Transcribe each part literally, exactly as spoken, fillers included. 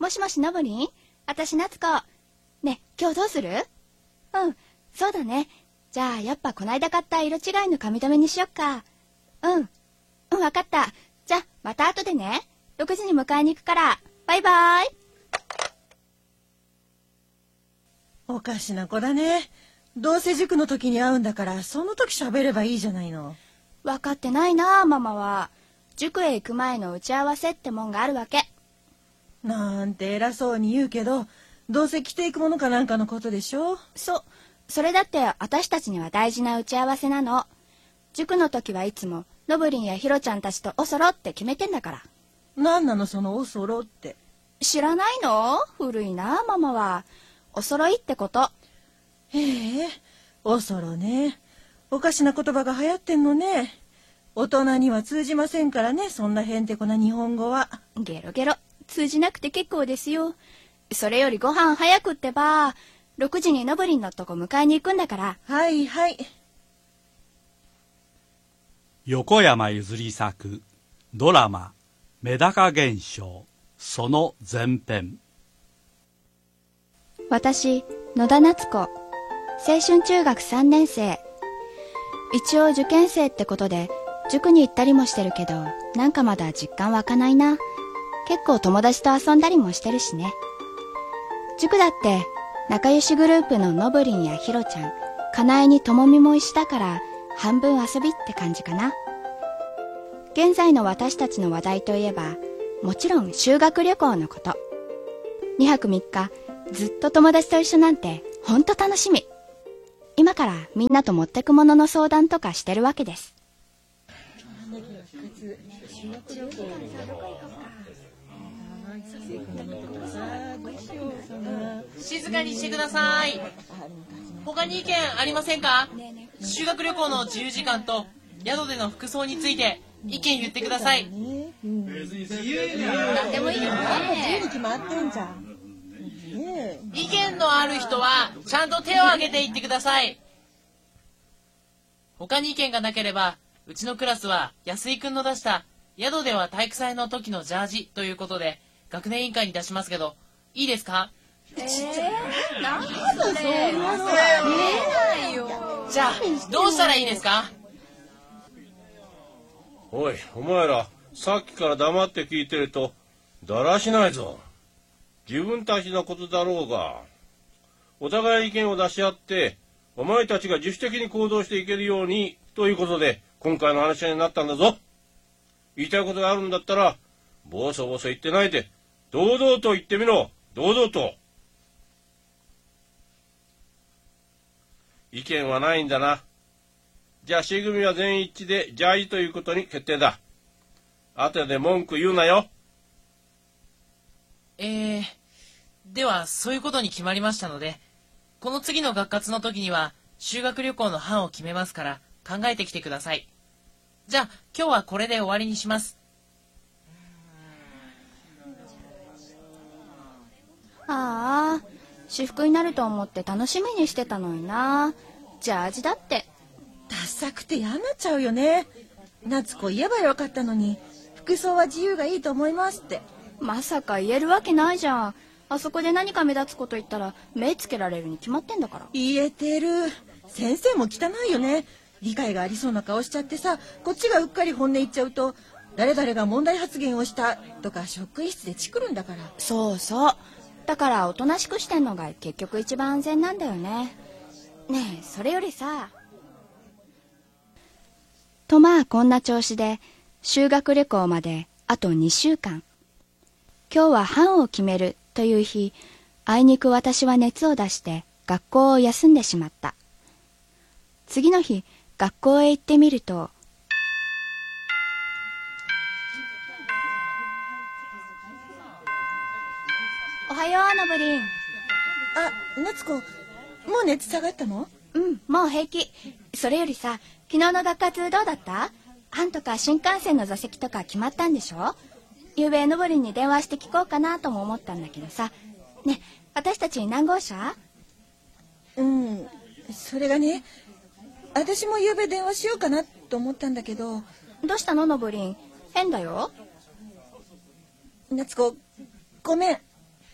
もしもしのぶりん、あたし夏子。ね、今日どうする？うん、そうだね。じゃあやっぱこないだ買った色違いの髪留めにしよっか。うん、うん、わかった。じゃあまた後でね。ろくじに迎えに行くから。バイバイ。 おかしな子だね。どうせ塾の時に会うんだからその時喋ればいいじゃないの。 分かってないなママは。塾へ行く前の打ち合わせってもんがあるわけ。 なんて偉そうに言うけど、どうせ着ていくものかなんかのことでしょ。 そう、それだって私たちには大事な打ち合わせなの。塾の時はいつものぶりんやひろちゃんたちとおそろって決めてんだから。 なんなのそのおそろって。 知らないの？古いなママは。おそろいってこと。 へえ、おそろね。おかしな言葉が流行ってんのね。大人には通じませんからね、そんなへんてこな日本語は。 ゲロゲロ、通じなくて結構ですよ。それよりご飯早くってば。ろくじにのぶりんのとこ迎えに行くんだから。 はいはい。 横山ゆずり作ドラマ「メダカ現象」その前編。 私、野田夏子、青春中学さんねん生。一応受験生ってことで塾に行ったりもしてるけど、なんかまだ実感湧かないな。結構友達と遊んだりもしてるしね。塾だって仲良しグループののぶりんやひろちゃん、かなえにともみも一緒だから半分遊びって感じかな。現在の私たちの話題といえば、もちろん修学旅行のこと。にはくみっかずっと友達と一緒なんてほんと楽しみ。今からみんなと持ってくものの相談とかしてるわけです。 静かにしてください。他に意見ありませんか？修学旅行の自由時間と宿での服装について意見言ってください。 何でもいいよね。 決まってんじゃん。 意見のある人はちゃんと手を挙げて言ってください。他に意見がなければ、うちのクラスは安井くんの出した宿では体育祭の時のジャージということで学年委員会に出しますけど、いいですか？ えー、なんそれ。見えないよ。 じゃあどうしたらいいですか？ おい、お前らさっきから黙って聞いてるとだらしないぞ。自分たちのことだろうが、お互い意見を出し合ってお前たちが自主的に行動していけるようにということで今回の話し合いになったんだぞ。言いたいことがあるんだったらボソボソ言ってないで堂々と言ってみろ。堂々と。意見はないんだな。じゃあ C 組は全員一致でジャージということに決定だ。後で文句言うなよ。 えー、ではそういうことに決まりましたので、この次の学活の時には修学旅行の班を決めますから考えてきてください。じゃあ今日はこれで終わりにします。 ああ、私服になると思って楽しみにしてたのにな。ジャージだって。 ダサくて嫌になっちゃうよね。夏子言えばよかったのに、服装は自由がいいと思いますって。 まさか言えるわけないじゃん。あそこで何か目立つこと言ったら目つけられるに決まってんだから。 言えてる。先生も汚いよね。理解がありそうな顔しちゃってさ、こっちがうっかり本音言っちゃうと、誰々が問題発言をしたとか職員室でチクるんだから。 そうそう。だからおとなしくしてんのが結局一番安全なんだよね。ねえ、それよりさ。とまあこんな調子で修学旅行まであとにしゅうかん。今日は班を決めるという日、あいにく私は熱を出して学校を休んでしまった。次の日学校へ行ってみると、おはようのぶりん。 あ、夏子、もう熱下がったの？ うん、もう平気。それよりさ、昨日の学活どうだった？班とか新幹線の座席とか決まったんでしょ？ゆうべのぶりんに電話して聞こうかなとも思ったんだけどさ。ね、私たち何号車？ うん、それがね、私もゆうべ電話しようかなと思ったんだけど。 どうしたののぶりん？変だよ。 夏子、ごめん。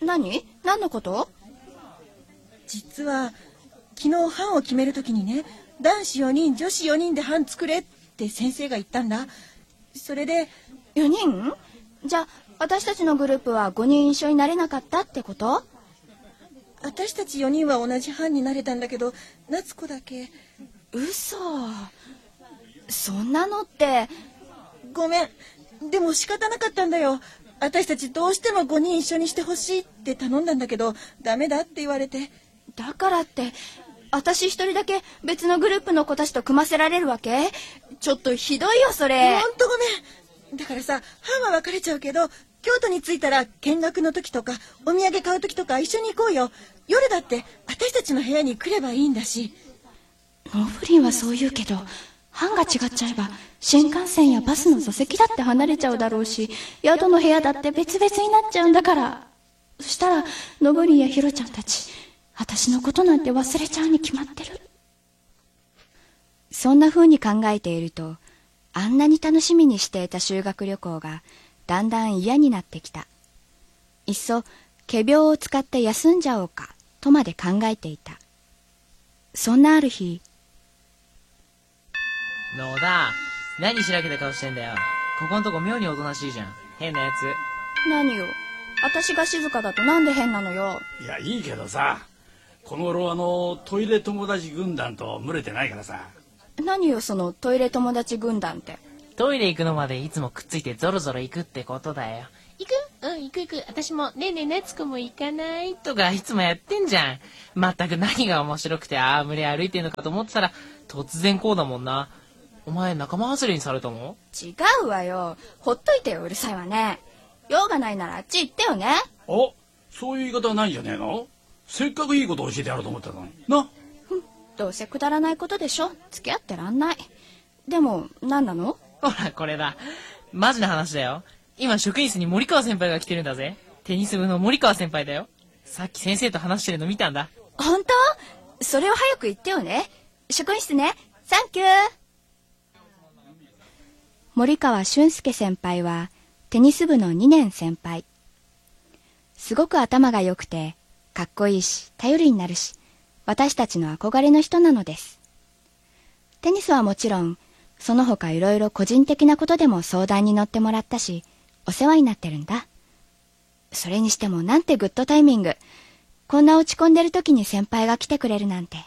何？何のこと？ 実は昨日班を決めるときにね、男子よにん女子よにんで班作れって先生が言ったんだ。それでよにん？じゃあ私たちのグループはごにん一緒になれなかったってこと？ 私たちよにんは同じ班になれたんだけど、夏子だけ。 嘘。そんなのって。 ごめん、でも仕方なかったんだよ。私たちどうしてもごにん一緒にしてほしいって頼んだんだけど、ダメだって言われて。 だからって私一人だけ別のグループの子たちと組ませられるわけ？ちょっとひどいよそれ。 ほんとごめん。だからさ、班は別れちゃうけど、京都に着いたら見学の時とかお土産買う時とか一緒に行こうよ。夜だって私たちの部屋に来ればいいんだし。 ノブリンはそう言うけど、班が違っちゃえば新幹線やバスの座席だって離れちゃうだろうし、宿の部屋だって別々になっちゃうんだから。そしたらノブリンやヒロちゃんたち、私のことなんて忘れちゃうに決まってる。そんな風に考えていると、あんなに楽しみにしていた修学旅行がだんだん嫌になってきた。いっそ仮病を使って休んじゃおうかとまで考えていた。そんなある日、 野田、何しらけた顔してんだよ。ここんとこ妙におとなしいじゃん。変なやつ。 何よ、私が静かだとなんで変なのよ。 いや、いいけどさ、この頃あのトイレ友達軍団と群れてないからさ。 何よそのトイレ友達軍団って。 トイレ行くのまでいつもくっついてゾロゾロ行くってことだよ。 行く？うん、行く行く。私も、ねえねえ、夏子も行かない？ とかいつもやってんじゃん。まったく何が面白くてああ群れ歩いてんのかと思ってたら突然こうだもんな。お前仲間外れにされたの？ 違うわよ。ほっといてよ、うるさいわね。用がないならあっち行ってよね。 お、そういう言い方はないんじゃねえの？せっかくいいこと教えてやろうと思ったのにな。 どうせくだらないことでしょ。付き合ってらんない。でも何なの？ ほらこれだ。マジな話だよ。今職員室に森川先輩が来てるんだぜ。テニス部の森川先輩だよ。さっき先生と話してるの見たんだ。 本当？それを早く言ってよね。職員室ね。サンキュー。森川俊介先輩はテニス部のにねん先輩。すごく頭が良くてかっこいいし頼りになるし、私たちの憧れの人なのです。テニスはもちろん、その他いろいろ個人的なことでも相談に乗ってもらったし、お世話になってるんだ。それにしてもなんてグッドタイミング。こんな落ち込んでる時に先輩が来てくれるなんて。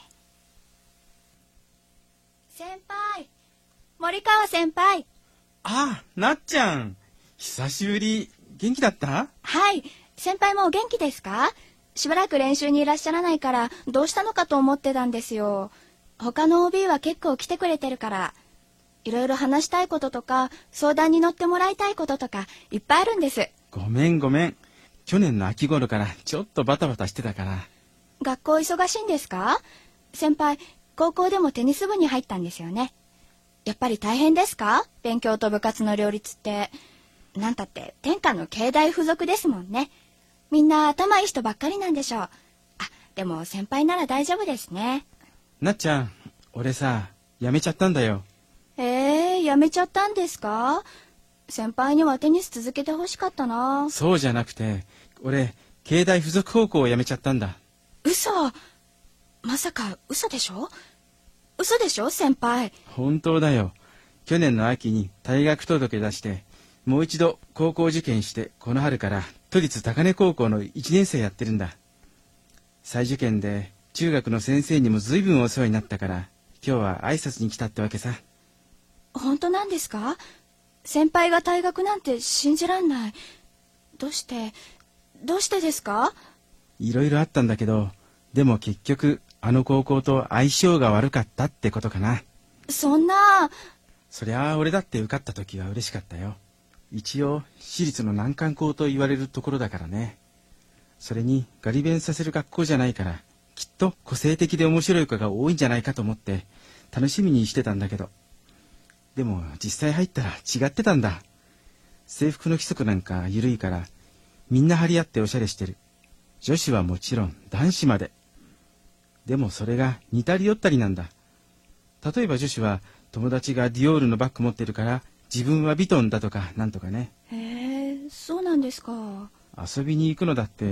先輩、森川先輩。 ああ、なっちゃん。久しぶり。元気だった？ はい。先輩もお元気ですか？しばらく練習にいらっしゃらないからどうしたのかと思ってたんですよ。他の オービー は結構来てくれてるから。いろいろ話したいこととか相談に乗ってもらいたいこととかいっぱいあるんです。 ごめんごめん。去年の秋頃からちょっとバタバタしてたから。 学校忙しいんですか？先輩、高校でもテニス部に入ったんですよね。やっぱり大変ですか？勉強と部活の両立って。なんたって天下の慶大附属ですもんね。みんな頭いい人ばっかりなんでしょう。あ、でも先輩なら大丈夫ですね。 なっちゃん、俺さ、辞めちゃったんだよ。 えー、辞めちゃったんですか？先輩にはテニス続けてほしかったな。 そうじゃなくて、俺、慶大附属高校を辞めちゃったんだ。 嘘。まさか嘘でしょ？嘘でしょ先輩。 本当だよ。去年の秋に退学届出して、もう一度高校受験して、この春から都立高根高校のいちねん生やってるんだ。再受験で中学の先生にも随分お世話になったから、今日は挨拶に来たってわけさ。 本当なんですか？先輩が退学なんて信じらんない。どうしてどうしてですか？ いろいろあったんだけど、でも結局あの高校と相性が悪かったってことかな。 そんな。 そりゃあ俺だって受かった時は嬉しかったよ。一応私立の難関校と言われるところだからね。それにガリ勉させる学校じゃないから、きっと個性的で面白い子が多いんじゃないかと思って楽しみにしてたんだけど、でも実際入ったら違ってたんだ。制服の規則なんか緩いからみんな張り合っておしゃれしてる。女子はもちろん男子まで。でもそれが似たり寄ったりなんだ。例えば女子は友達がディオールのバッグ持ってるから自分はヴィトンだとかなんとかね。 へえ、そうなんですか。 遊びに行くのだって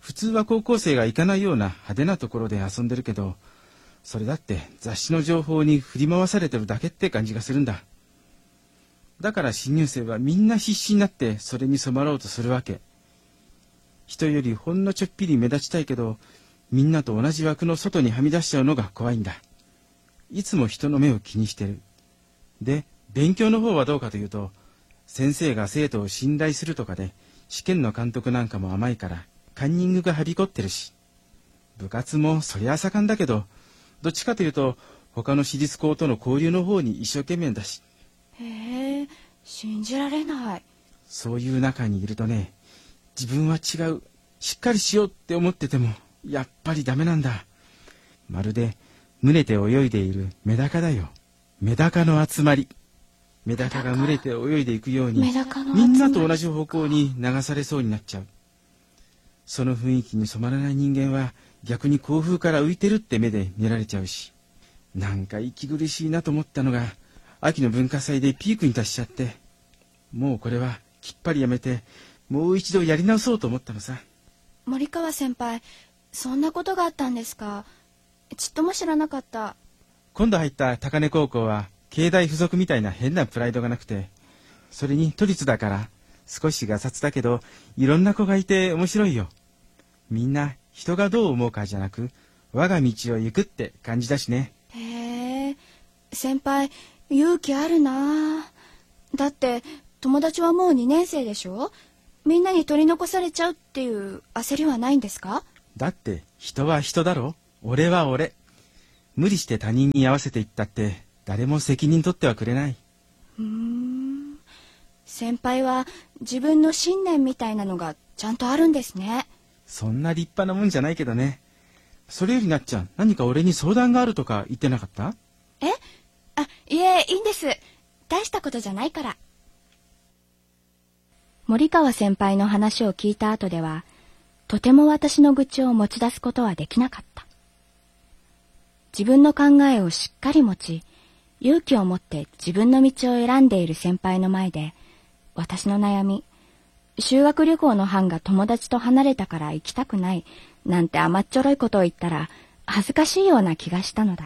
普通は高校生が行かないような派手なところで遊んでるけど、それだって雑誌の情報に振り回されてるだけって感じがするんだ。だから新入生はみんな必死になってそれに染まろうとするわけ。人よりほんのちょっぴり目立ちたいけど、みんなと同じ枠の外にはみ出しちゃうのが怖いんだ。いつも人の目を気にしてる。で、勉強の方はどうかというと、先生が生徒を信頼するとかで、試験の監督なんかも甘いからカンニングがはびこってるし、部活もそりゃ盛んだけど、どっちかというと他の私立校との交流の方に一生懸命だし。 へえ、信じられない。 そういう中にいるとね、自分は違う、しっかりしようって思っててもやっぱりダメなんだ。まるで群れて泳いでいるメダカだよ。メダカの集まり。メダカが群れて泳いでいくように、みんなと同じ方向に流されそうになっちゃう。その雰囲気に染まらない人間は逆に校風から浮いてるって目で見られちゃうし、なんか息苦しいなと思ったのが秋の文化祭でピークに達しちゃって、もうこれはきっぱりやめてもう一度やり直そうと思ったのさ。 森川先輩、そんなことがあったんですか。ちっとも知らなかった。 今度入った高根高校は京大附属みたいな変なプライドがなくて、それに都立だから少しガサツだけどいろんな子がいて面白いよ。みんな人がどう思うかじゃなく我が道を行くって感じだしね。 へえ、先輩勇気あるな。だって友達はもうにねん生でしょ。みんなに取り残されちゃうっていう焦りはないんですか。 だって人は人だろ。俺は俺。無理して他人に合わせていったって誰も責任取ってはくれない。 うーん、先輩は自分の信念みたいなのがちゃんとあるんですね。 そんな立派なもんじゃないけどね。それよりなっちゃん、何か俺に相談があるとか言ってなかった？ え？あ、いえ、いいんです。大したことじゃないから。森川先輩の話を聞いた後では、とても私の愚痴を持ち出すことはできなかった。自分の考えをしっかり持ち、勇気を持って自分の道を選んでいる先輩の前で、私の悩み、修学旅行の班が友達と離れたから行きたくないなんて甘っちょろいことを言ったら恥ずかしいような気がしたのだ。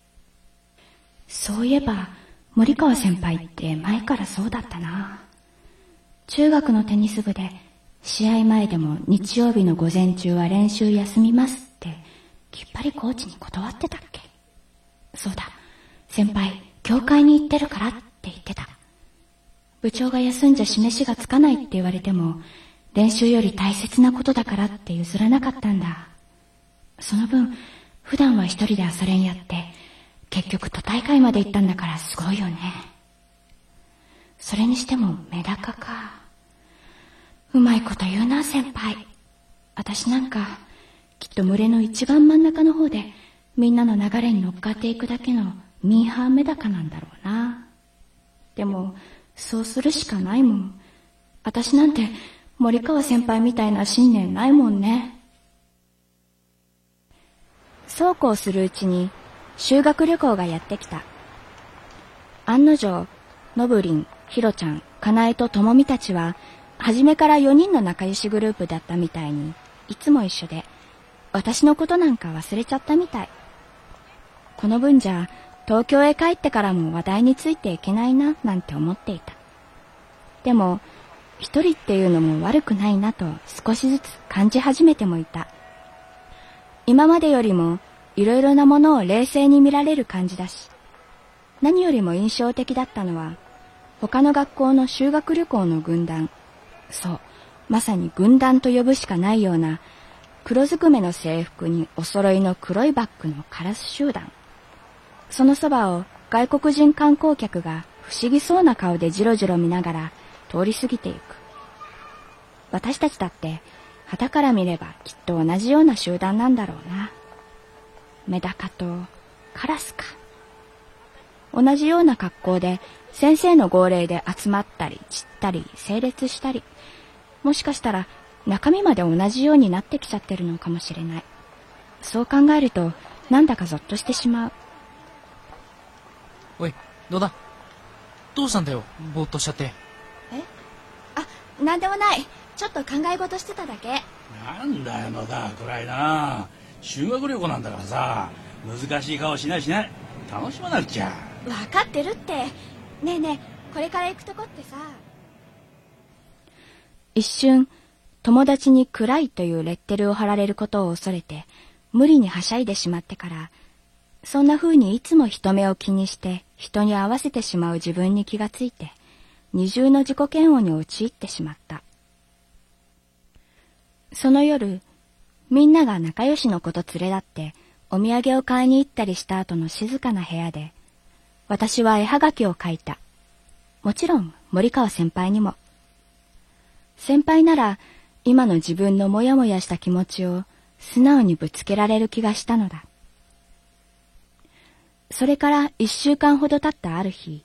そういえば森川先輩って前からそうだったな。中学のテニス部で試合前でも日曜日の午前中は練習休みますってきっぱりコーチに断ってたっけ。そうだ、先輩教会に行ってるからって言ってた。部長が休んじゃ示しがつかないって言われても練習より大切なことだからって譲らなかったんだ。その分普段は一人で朝練やって結局都大会まで行ったんだからすごいよね。それにしてもメダカか。うまいこと言うな先輩。私なんかきっと群れの一番真ん中の方でみんなの流れに乗っかっていくだけのミーハーメダカなんだろうな。でもそうするしかないもん。私なんて森川先輩みたいな信念ないもんね。そうこうするうちに修学旅行がやってきた。案の定、のぶりん、ひろちゃん、かなえとともみたちは初めからよにんの仲良しグループだったみたいにいつも一緒で、私のことなんか忘れちゃったみたい。この分じゃ東京へ帰ってからも話題についていけないななんて思っていた。でも一人っていうのも悪くないなと少しずつ感じ始めてもいた。今までよりもいろいろなものを冷静に見られる感じだし、何よりも印象的だったのは他の学校の修学旅行の軍団、そう、まさに軍団と呼ぶしかないような黒ずくめの制服にお揃いの黒いバッグのカラス集団。そのそばを外国人観光客が不思議そうな顔でじろじろ見ながら通り過ぎていく。私たちだって傍から見ればきっと同じような集団なんだろうな。メダカとカラスか。同じような格好で先生の号令で集まったり散ったり整列したり、もしかしたら中身まで同じようになってきちゃってるのかもしれない。そう考えるとなんだかゾッとしてしまう。 おい、どうだ？どうしたんだよ、ぼーっとしちゃって。 え？あ、なんでもない。 ちょっと考え事してただけ。 なんだよ野田、暗いな。修学旅行なんだからさ、難しい顔しないしない。楽しまなくちゃ。 分かってるって。ねえねえ、これから行くとこってさ。一瞬友達に暗いというレッテルを貼られることを恐れて無理にはしゃいでしまってから、そんな風にいつも人目を気にして人に合わせてしまう自分に気がついて、二重の自己嫌悪に陥ってしまった。その夜、みんなが仲良しの子と連れ立ってお土産を買いに行ったりした後の静かな部屋で、私は絵はがきを書いた。もちろん森川先輩にも。先輩なら今の自分のモヤモヤした気持ちを素直にぶつけられる気がしたのだ。それから一週間ほど経ったある日。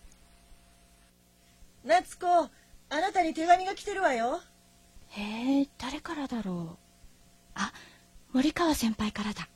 夏子、あなたに手紙が来てるわよ。 へえ、誰からだろう。あ、森川先輩からだ。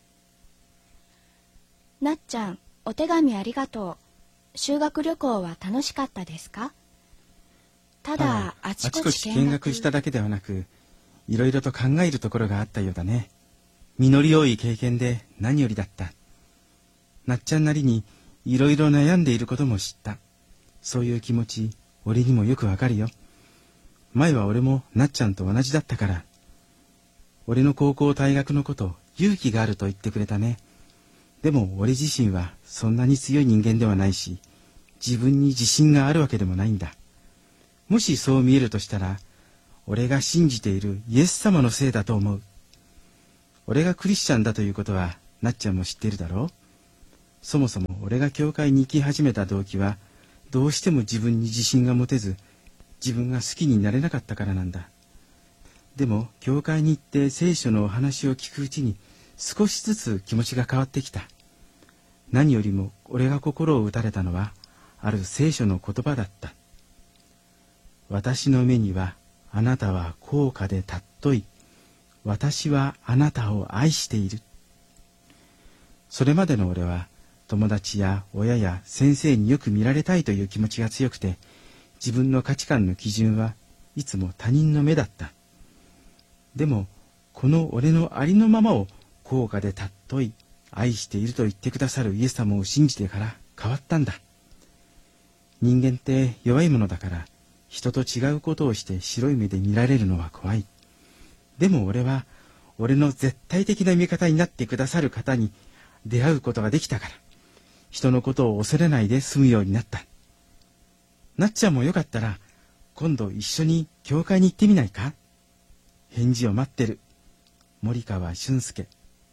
なっちゃん、お手紙ありがとう。修学旅行は楽しかったですか？ただ、あちこち見学しただけではなく、いろいろと考えるところがあったようだね。実り多い経験で何よりだった。なっちゃんなりにいろいろ悩んでいることも知った。そういう気持ち、俺にもよくわかるよ。前は俺もなっちゃんと同じだったから。俺の高校退学のこと、勇気があると言ってくれたね。でも俺自身はそんなに強い人間ではないし、自分に自信があるわけでもないんだ。もしそう見えるとしたら、俺が信じているイエス様のせいだと思う。俺がクリスチャンだということはなっちゃんも知っているだろう。そもそも俺が教会に行き始めた動機は、どうしても自分に自信が持てず、自分が好きになれなかったからなんだ。でも教会に行って聖書のお話を聞くうちに、少しずつ気持ちが変わってきた。何よりも俺が心を打たれたのは、ある聖書の言葉だった。私の目にはあなたは高価で尊い。私はあなたを愛している。それまでの俺は友達や親や先生によく見られたいという気持ちが強くて、自分の価値観の基準はいつも他人の目だった。でもこの俺のありのままを高価で尊い、愛していると言ってくださるイエス様を信じてから変わったんだ。人間って弱いものだから、人と違うことをして白い目で見られるのは怖い。でも俺は俺の絶対的な味方になってくださる方に出会うことができたから、人のことを恐れないで済むようになった。なっちゃんもよかったら今度一緒に教会に行ってみないか？返事を待ってる。森川俊介。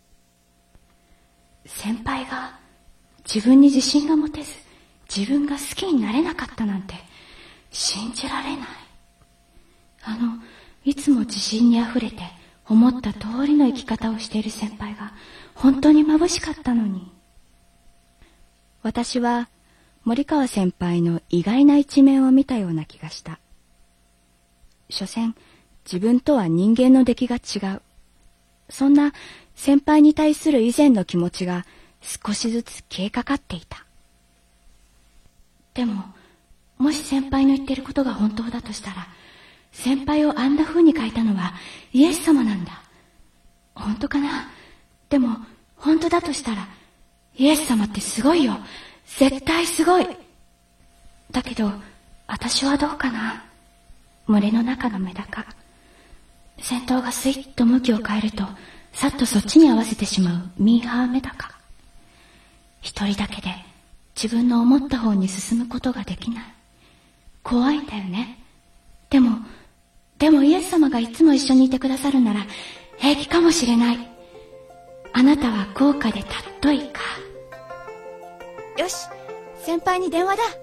先輩が自分に自信が持てず、自分が好きになれなかったなんて信じられない。あのいつも自信にあふれて思った通りの生き方をしている先輩が本当に眩しかったのに。私は森川先輩の意外な一面を見たような気がした。所詮自分とは人間の出来が違う。そんな先輩に対する以前の気持ちが少しずつ消えかかっていた。でももし先輩の言ってることが本当だとしたら、先輩をあんな風に書いたのはイエス様なんだ。本当かな？でも本当だとしたら、イエス様ってすごいよ。絶対すごい。だけど私はどうかな。群れの中のメダカ。先頭がスイッと向きを変えると、さっとそっちに合わせてしまうミーハーメダカ。一人だけで自分の思った方に進むことができない。怖いんだよね。でもでもイエス様がいつも一緒にいてくださるなら平気かもしれない。あなたは高価で尊いか。よし、先輩に電話だ。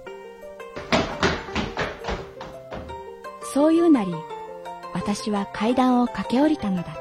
そういうなり、私は階段を駆け下りたのだった。